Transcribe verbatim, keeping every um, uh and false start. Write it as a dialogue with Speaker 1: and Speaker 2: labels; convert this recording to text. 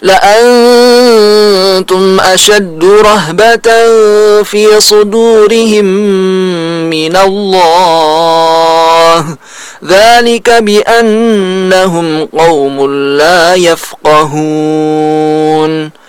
Speaker 1: لأنتم أشد رهبة في صدورهم من الله ذلك بأنهم قوم لا يفقهون